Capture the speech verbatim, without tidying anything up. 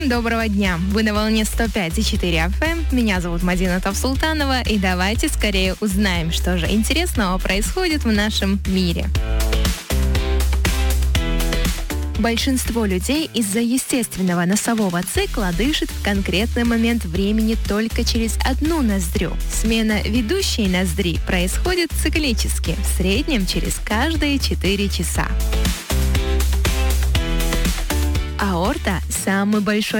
Доброго дня! Вы на волне сто пять и четыре эф эм. Меня зовут Мадина Тавсултанова. И давайте скорее узнаем, что же интересного происходит в нашем мире. Большинство людей из-за естественного носового цикла дышит в конкретный момент времени только через одну ноздрю. Смена ведущей ноздри происходит циклически, в среднем через каждые четыре часа. Аорта – самый большой